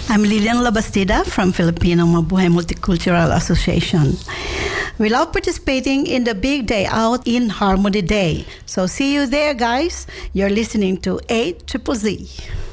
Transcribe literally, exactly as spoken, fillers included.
I'm Lilian Labastida from Filipino Mabuhay Multicultural Association. We love participating in the big day out in Harmony Day. So see you there, guys. You're listening to A Triple Z.